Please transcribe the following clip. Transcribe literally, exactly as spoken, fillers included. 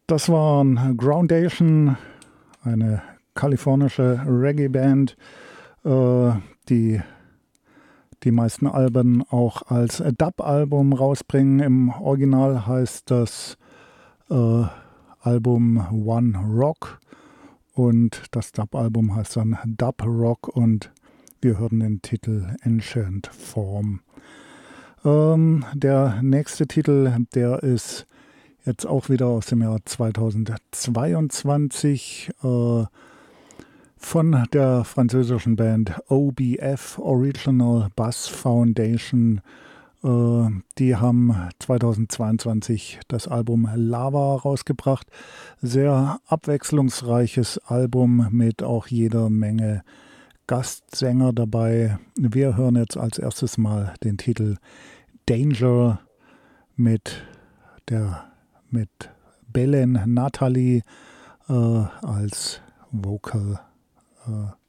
Das waren Groundation, eine kalifornische Reggae-Band, äh, die die meisten Alben auch als Dub-Album rausbringen. Im Original heißt das äh, Album One Rock und das Dub-Album heißt dann Dub Rock und wir hören den Titel Ancient Form. Ähm, der nächste Titel, der ist jetzt auch wieder aus dem Jahr zweitausendzweiundzwanzig äh, von der französischen Band O B F, Original Bass Foundation. Äh, die haben zweitausendzweiundzwanzig das Album Lava rausgebracht. Sehr abwechslungsreiches Album mit auch jeder Menge Gastsänger dabei. Wir hören jetzt als erstes mal den Titel Danger mit der mit Belen Nathalie äh, als Vocal äh,